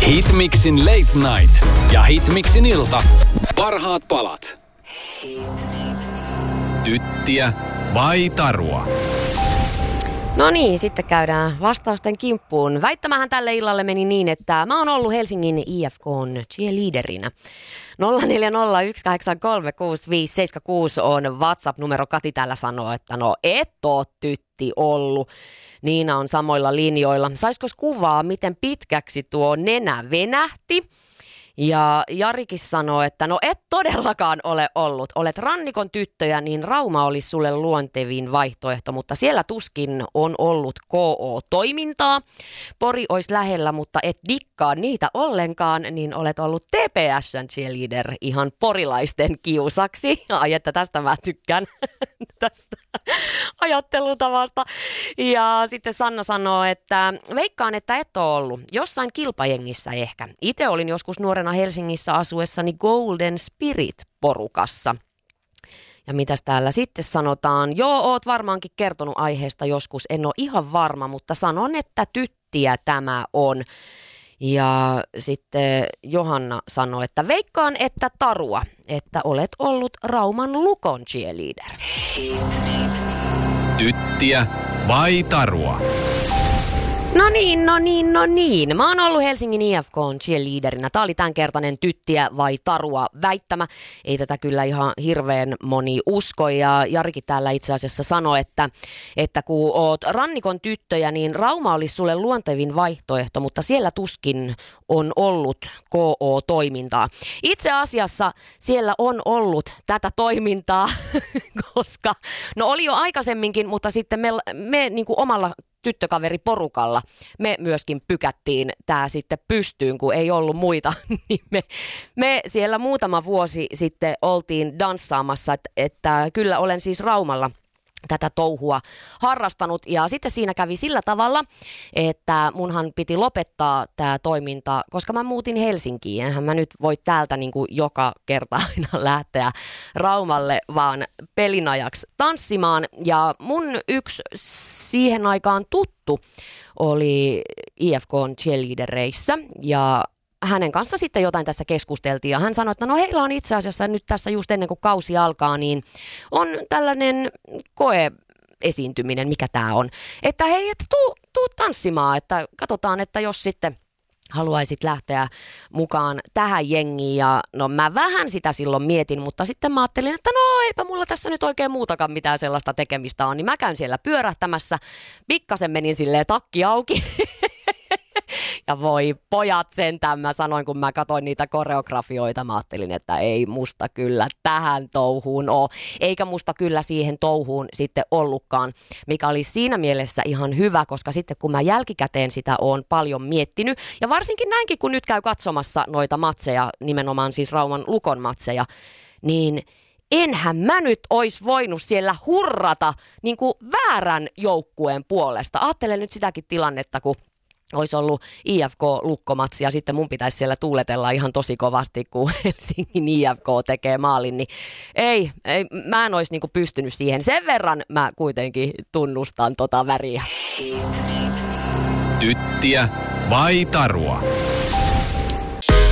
Hitmixin Late Night ja Hitmixin ilta. Parhaat palat. Tyttiä vai tarua? No niin, sitten käydään vastausten kimppuun. Väittämähän tälle illalle meni niin, että mä oon ollut Helsingin IFK:n cheerleaderinä. 0401836576 on WhatsApp-numero. Kati täällä sanoo, että no et oo tytti ollut. Niina on samoilla linjoilla. Saisikos kuvaa, miten pitkäksi tuo nenä venähti? Ja Jarikin sanoo, että no et todellakaan ole ollut. Olet rannikon tyttöjä, niin Rauma olisi sulle luontevin vaihtoehto, mutta siellä tuskin on ollut KO-toimintaa. Pori olisi lähellä, mutta et dikkaa niitä ollenkaan, niin olet ollut TPS:n cheerleader ihan porilaisten kiusaksi. Ai että tästä mä tykkään, tästä ajattelutavasta. Ja sitten Sanna sanoo, että veikkaan, että et ole ollut. Jossain kilpajengissä ehkä. Itse olin joskus nuorena Helsingissä asuessani Golden Spirit-porukassa. Ja mitäs täällä sitten sanotaan? Joo, oot varmaankin kertonut aiheesta joskus. En ole ihan varma, mutta sanon, että tyttiä tämä on. Ja sitten Johanna sanoi, että veikkaan, että tarua, että olet ollut Rauman Lukon cheerleader. Tyttiä vai tarua? No niin. Mä oon ollut Helsingin IFK:n cheerleaderinä. Tää oli tämänkertainen tyttiä vai tarua väittämä. Ei tätä kyllä ihan hirveän moni usko. Ja Jarikin täällä itse asiassa sanoi, että kun oot rannikon tyttöjä, niin Rauma olisi sulle luontevin vaihtoehto, mutta siellä tuskin on ollut KO-toimintaa. Itse asiassa siellä on ollut tätä toimintaa, koska no oli jo aikaisemminkin, mutta sitten me niin kuin omalla tyttökaveriporukalla me myöskin pykättiin tää sitten pystyyn, kun ei ollut muita, niin me siellä muutama vuosi sitten oltiin danssaamassa, että kyllä olen siis Raumalla tätä touhua harrastanut ja sitten siinä kävi sillä tavalla, että munhan piti lopettaa tämä toiminta, koska mä muutin Helsinkiin. Enhän mä nyt voi täältä niin kuin joka kerta aina lähteä Raumalle vaan pelinajaksi tanssimaan. Ja mun yksi siihen aikaan tuttu oli IFK:n cheerleadereissä ja hänen kanssa sitten jotain tässä keskusteltiin ja hän sanoi, että no heillä on itse asiassa nyt tässä just ennen kuin kausi alkaa, niin on tällainen koeesiintyminen, mikä tämä on. Että hei, että tuu tanssimaan, että katsotaan, että jos sitten haluaisit lähteä mukaan tähän jengiin ja no mä vähän sitä silloin mietin, mutta sitten mä ajattelin, että no eipä mulla tässä nyt oikein muutakaan mitään sellaista tekemistä on, niin mä käyn siellä pyörähtämässä, pikkasen menin silleen takki auki. Ja voi pojat sentään, mä sanoin, kun mä katsoin niitä koreografioita, mä ajattelin, että ei musta kyllä tähän touhuun ole. Eikä musta kyllä siihen touhuun sitten ollutkaan, mikä oli siinä mielessä ihan hyvä, koska sitten kun mä jälkikäteen sitä oon paljon miettinyt, ja varsinkin näinkin, kun nyt käy katsomassa noita matseja, nimenomaan siis Rauman Lukon matseja, niin enhän mä nyt ois voinut siellä hurrata niin kuin väärän joukkueen puolesta. Ajattelen nyt sitäkin tilannetta, kun olisi ollut IFK-lukkomatsi ja sitten mun pitäisi siellä tuuletella ihan tosi kovasti, kun Helsingin IFK tekee maalin, niin ei mä en olisi niinku pystynyt siihen. Sen verran mä kuitenkin tunnustan tota väriä. Tyttiä vai tarua?